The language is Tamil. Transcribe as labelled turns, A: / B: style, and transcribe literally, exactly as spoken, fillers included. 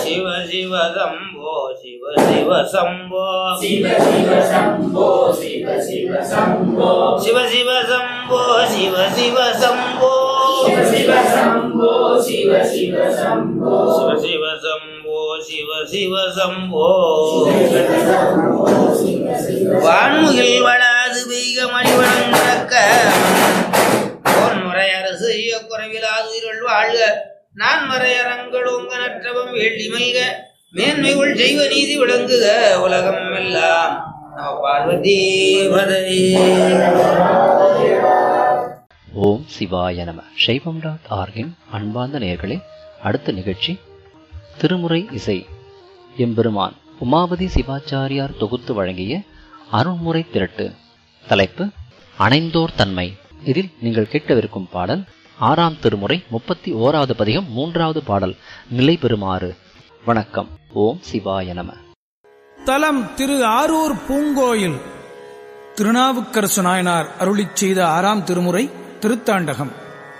A: சிவ சிவ சம்போ சிவ சிவ சம்போ
B: சிவ சிவ சம்போ சிவ சிவ சம்போ
A: சிவ சிவ சம்போ சிவ சிவ சம்போ
B: சிவ சிவ சம்போ சிவ சிவ சம்போ
A: சிவ சிவ சம்போ சிவ சிவ சம்போ வான்முகில் வளாது பெய்க மணிவனம் நடக்க பொன்முறை அரசு செய்ய குறைவிலாது உயிர்கள் வாழ்க நான் மறையரங்களோங்க நற்றவம் வேள்வி மல்க மேன்மைகள் செய்வ நீதி விளங்குக உலகம் எல்லாம் பார்வதி பதவி.
C: ஓம் சிவாய நம. சைவம் டாட் ஆர்கின் அன்பார்ந்த நேயர்களே, அடுத்த நிகழ்ச்சி திருமுறை இசை. எம்பெருமான் உமாபதி சிவாச்சாரியார் தொகுத்து வழங்கிய அருண்முறை திரட்டு. தலைப்பு அணைந்தோர் தன்மை. இதில் நீங்கள் கேட்கவிருக்கும் பாடல் ஆறாம் திருமுறை முப்பத்தி ஓராவது பதிகம் மூன்றாவது பாடல் நிலை பெறுமாறு. வணக்கம். ஓம் சிவாய நம.
D: தலம் திரு ஆரூர் பூங்கோயில். திருநாவுக்கரசு நாயனார் அருளிச் செய்த ஆறாம் திருமுறை திருத்தாண்டகம்.